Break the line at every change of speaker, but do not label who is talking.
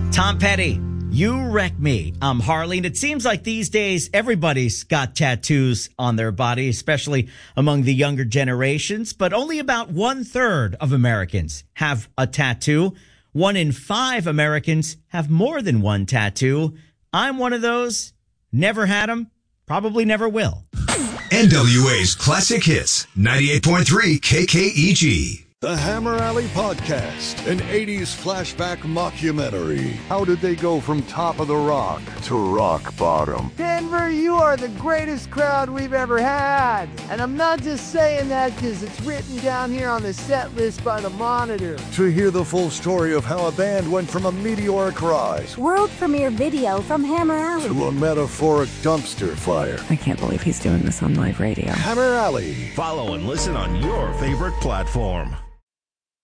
Tom Petty, You Wreck Me. I'm Harley, and it seems like these days everybody's got tattoos on their body, especially among the younger generations, but only about 1/3 of Americans have a tattoo. 1 in 5 Americans have more than one tattoo. I'm one of those. Never had them. Probably never will.
NWA's Classic Hits, 98.3 KKEG.
The Hammer Alley Podcast, an 80s flashback mockumentary. How did they go from top of the rock to rock bottom?
Denver, you are the greatest crowd we've ever had. And I'm not just saying that because it's written down here on the set list by the Monitor.
To hear the full story of how a band went from a meteoric rise
world premiere video from Hammer Alley
to a metaphoric dumpster fire.
I can't believe he's doing this on live radio.
Hammer Alley.
Follow and listen on your favorite platform.